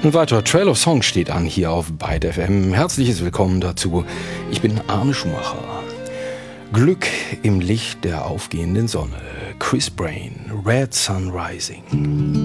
Ein weiterer Trail of Songs steht an hier auf Byte FM. Herzliches Willkommen dazu. Ich bin Arne Schumacher. Glück im Licht der aufgehenden Sonne. Chris Brain, Red Sun Rising.